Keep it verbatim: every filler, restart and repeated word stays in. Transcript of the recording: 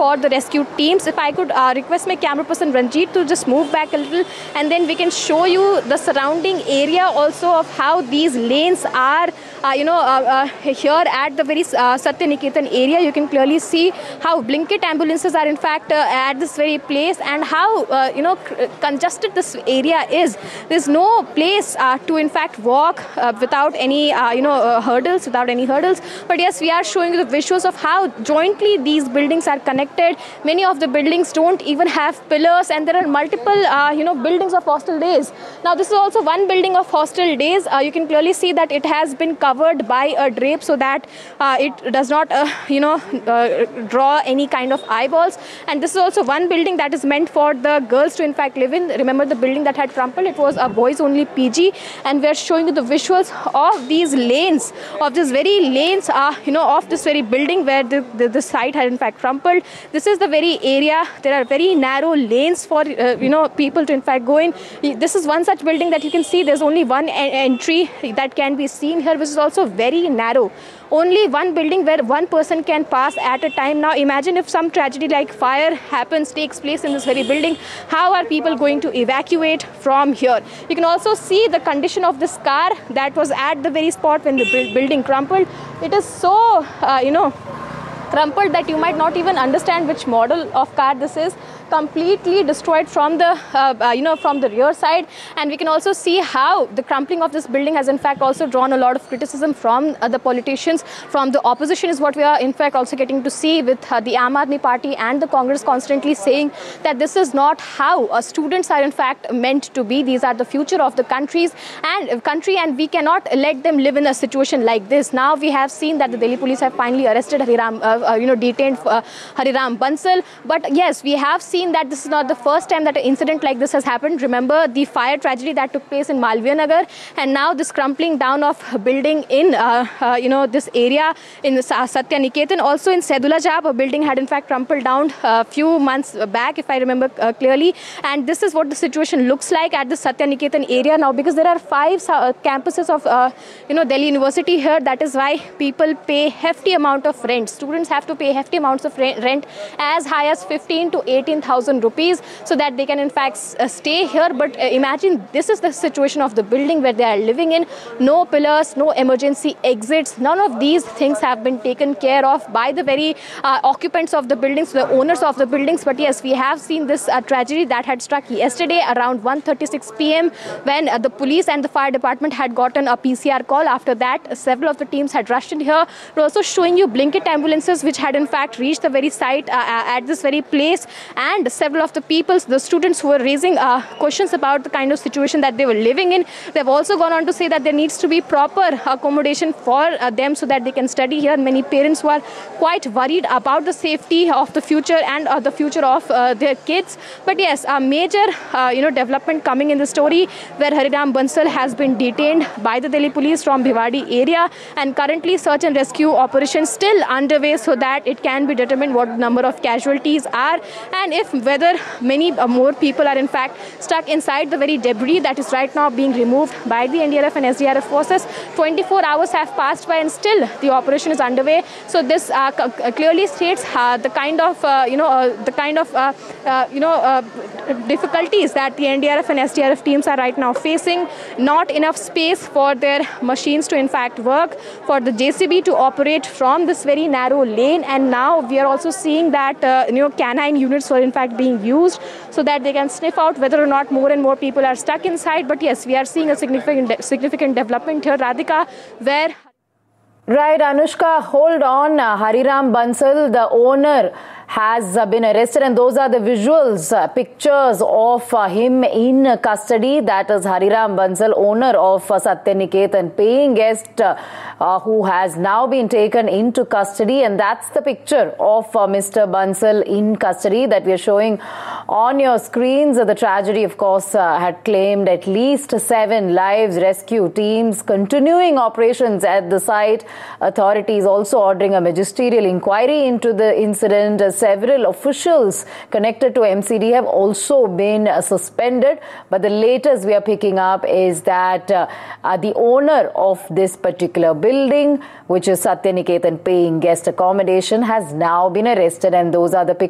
for the rescue teams. If I could uh, request my camera person Ranjit to just move back a little, and then we can show you the surrounding area also of how these lanes are, uh, you know, uh, uh, here at the very uh, Satya Niketan area. You can clearly see how Blinkit ambulances are in fact uh, at this very place, and how, uh, you know, congested this area is. There's no place uh, to in fact walk uh, without any, uh, you know, uh, hurdles, without any hurdles. But yes, we are showing you the visuals of how jointly these buildings are connected. Many of the buildings don't even have pillars, and there are multiple, uh, you know, buildings of hostel days. Now, this is also one building of hostel days. Uh, you can clearly see that it has been covered by a drape so that uh, it does not, uh, you know, uh, draw any kind of eyeballs. And this is also one building that is meant for the girls to in fact live in. Remember the building that had crumpled? It was a boys only P G, and we are showing you the visuals of these lanes, of this very lanes, uh, you know, of this very building where the, the, the site had in fact crumpled. This is the very area. There are very narrow lanes for, uh, you know, people to in fact go in. This is one such building that you can see. There's only one entry that can be seen here, which is also very narrow. Only one building where one person can pass at a time. Now imagine if some tragedy like fire happens, takes place in this very building, how are people going to evacuate from here? You can also see the condition of this car that was at the very spot when the building crumpled. It is so, uh, you know, crumpled that you might not even understand which model of car this is. Completely destroyed from the, uh, uh, you know, from the rear side. And we can also see how the crumpling of this building has in fact also drawn a lot of criticism from uh, the politicians, from the opposition is what we are in fact also getting to see, with uh, the Aam Aadmi Party and the Congress constantly saying that this is not how uh, students are in fact meant to be. These are the future of the countries and uh, country, and we cannot let them live in a situation like this. Now we have seen that the Delhi police have finally arrested Hariram, uh, uh, you know, detained uh, Hariram Bansal. But yes, we have seen that this is not the first time that an incident like this has happened. Remember the fire tragedy that took place in Malviya Nagar, and now this crumpling down of a building in, uh, uh, you know, this area in the Satya Niketan. Also in Saidulajab, a building had in fact crumpled down a few months back, if I remember uh, clearly. And this is what the situation looks like at the Satya Niketan area now, because there are five uh, campuses of, uh, you know, Delhi University here. That is why people pay hefty amount of rent. Students have to pay hefty amounts of rent, as high as fifteen to eighteen thousand rupees, so that they can in fact uh, stay here. But uh, imagine this is the situation of the building where they are living in. No pillars, no emergency exits. None of these things have been taken care of by the very uh, occupants of the buildings, the owners of the buildings. But yes, we have seen this uh, tragedy that had struck yesterday around one thirty-six p m when uh, the police and the fire department had gotten a P C R call. After that, uh, several of the teams had rushed in here. We're also showing you Blinkit ambulances which had in fact reached the very site uh, at this very place. And several of the people, the students who were raising uh, questions about the kind of situation that they were living in, they've also gone on to say that there needs to be proper accommodation for uh, them so that they can study here. Many parents were quite worried about the safety of the future and uh, the future of uh, their kids. But yes, a major uh, you know, development coming in the story, where Hariram Bansal has been detained by the Delhi police from Bhiwadi area, and currently search and rescue operations still underway so that it can be determined what number of casualties are, and if whether many uh, more people are in fact stuck inside the very debris that is right now being removed by the N D R F and S D R F forces. twenty-four hours have passed by and still the operation is underway. So this uh, clearly states uh, the kind of uh, you know uh, the kind of uh, uh, you know uh, difficulties that the N D R F and S D R F teams are right now facing. Not enough space for their machines to in fact work, for the J C B to operate from this very narrow lane, and now we are also seeing that uh, you know canine units were in fact being used so that they can sniff out whether or not more and more people are stuck inside. But yes, we are seeing a significant de significant development here, Radhika, where... Right, Anushka, hold on. Uh, Hariram Bansal, the owner, has uh, been arrested, and those are the visuals, uh, pictures of uh, him in custody. That is Hariram Bansal, owner of uh, Satya Niketan, paying guest uh, uh, who has now been taken into custody, and that's the picture of uh, Mister Bansal in custody that we are showing on your screens. Uh, the tragedy, of course, uh, had claimed at least seven lives. Rescue teams continuing operations at the site. Authorities also ordering a magisterial inquiry into the incident. Uh, several officials connected to M C D have also been uh, suspended. But the latest we are picking up is that uh, uh, the owner of this particular building, which is Satya Niketan paying guest accommodation, has now been arrested, and those are the pictures.